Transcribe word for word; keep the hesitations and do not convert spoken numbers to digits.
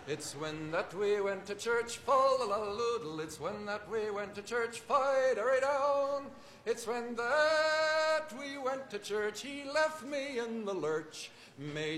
It's when that we went to church, fall-a-la-loodle. It's when that we went to church, fight-a-ray-down. It's when that we went to church, he left me in the lurch. May